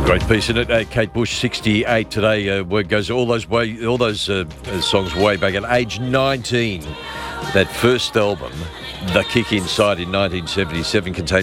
Great piece, isn't it? Kate Bush, 68 today. Word goes all those songs way back at age 19. That first album, The Kick Inside in 1977, contained